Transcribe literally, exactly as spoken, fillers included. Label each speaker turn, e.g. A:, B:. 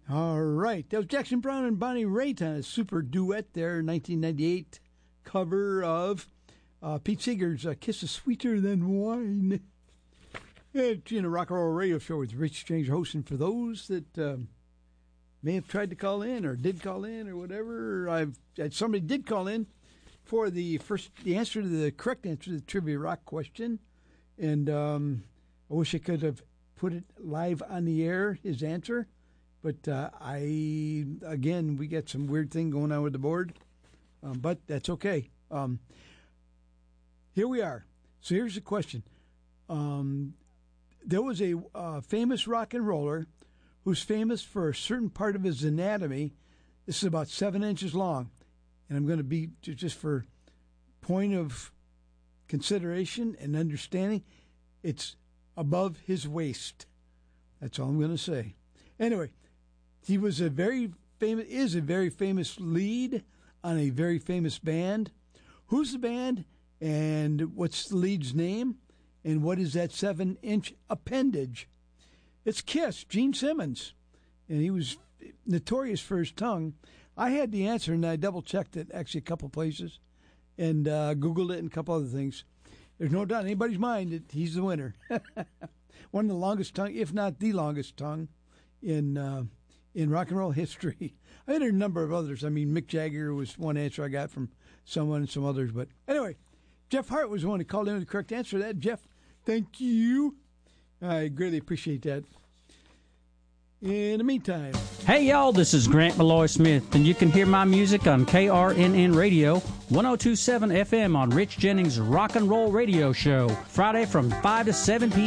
A: All right. That was Jackson Browne and Bonnie Raitt on a super duet there, nineteen ninety-eight cover of uh, Pete Seeger's uh, Kiss is Sweeter Than Wine. It's in a rock and roll radio show with Rich Strange hosting. For those that um, may have tried to call in or did call in or whatever, I've somebody did call in for the first the answer to the correct answer to the Trivia Rock question, and um, I wish I could have put it live on the air, his answer. But uh, I, again, we got some weird thing going on with the board, um, but that's okay. Um, here we are. So here's the question. Um, there was a uh, famous rock and roller who's famous for a certain part of his anatomy. This is about seven inches long. And I'm going to be, just for point of consideration and understanding, it's above his waist. That's all I'm going to say. Anyway. He was a very famous, is a very famous lead on a very famous band. Who's the band, and what's the lead's name, and what is that seven-inch appendage? It's Kiss, Gene Simmons, and he was notorious for his tongue. I had the answer, and I double-checked it actually a couple places, and uh, Googled it and a couple other things. There's no doubt in anybody's mind that he's the winner. One of the longest tongue, if not the longest tongue, in uh, in rock and roll history. I had a number of others. I mean, Mick Jagger was one answer I got from someone and some others. But anyway, Jeff Hart was the one who called in with the correct answer to that. Jeff, thank you. I greatly appreciate that. In the meantime.
B: Hey, y'all, this is Grant Malloy Smith, and you can hear my music on K R N N Radio, one oh two point seven F M on Rich Jennings' Rock and Roll Radio Show, Friday from five to seven p.m.